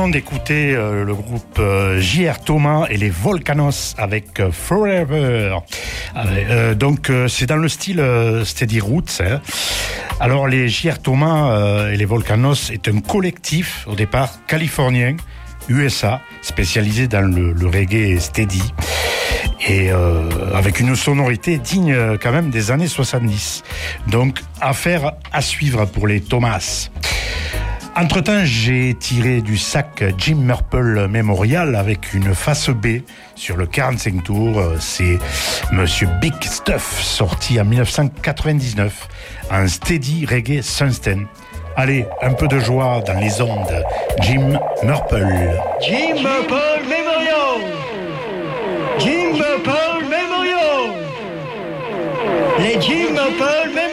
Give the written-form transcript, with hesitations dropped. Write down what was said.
venons d'écouter le groupe J.R. Thomas et les Volcanos avec Forever. C'est dans le style Steady Roots. Hein. Alors les J.R. Thomas et les Volcanos est un collectif au départ californien, USA, spécialisé dans le reggae steady. Et avec une sonorité digne quand même des années 70. Donc, affaire à suivre pour les Thomas. Entre-temps, j'ai tiré du sac Jim Murple Memorial avec une face B sur le 45 tours. C'est Monsieur Big Stuff, sorti en 1999, un steady reggae sunsten. Allez, un peu de joie dans les ondes. Jim Murple. Jim Murple Memorial. Jim Murple Memorial. Les Jim Murple Memorial.